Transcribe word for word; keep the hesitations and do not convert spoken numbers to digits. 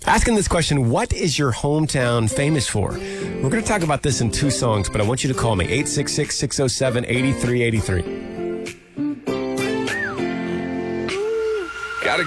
Asking this question, what is your hometown famous for? We're going to talk about this in two songs, but I want you to call me, eight six six, six oh seven, eight three eight three.